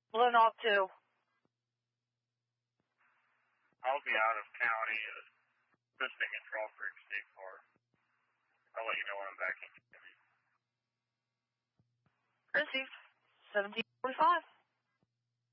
Blue Knob 2. I'll be out of county visiting at Frog Creek State Park. I'll let you know when I'm back in county. Received. 1745.